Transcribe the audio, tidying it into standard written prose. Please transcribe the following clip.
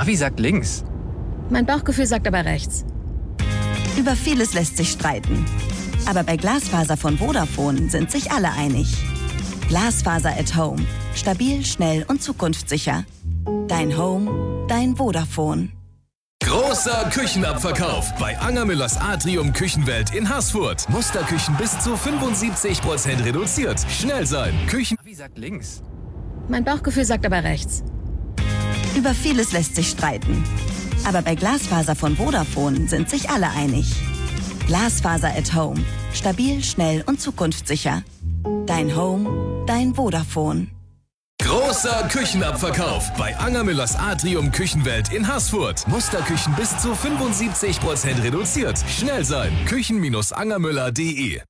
Navi sagt links. Mein Bauchgefühl sagt aber rechts. Über vieles lässt sich streiten. Aber bei Glasfaser von Vodafone sind sich alle einig. Glasfaser at Home. Stabil, schnell und zukunftssicher. Dein Home, dein Vodafone. Großer Küchenabverkauf bei Angermüllers Atrium Küchenwelt in Haßfurt. Musterküchen bis zu 75% reduziert. Schnell sein. Navi sagt links. Mein Bauchgefühl sagt aber rechts. Über vieles lässt sich streiten. Aber bei Glasfaser von Vodafone sind sich alle einig. Glasfaser at Home. Stabil, schnell und zukunftssicher. Dein Home, dein Vodafone. Großer Küchenabverkauf bei Angermüllers Atrium Küchenwelt in Haßfurt. Musterküchen bis zu 75% reduziert. Schnell sein. Küchen-angermüller.de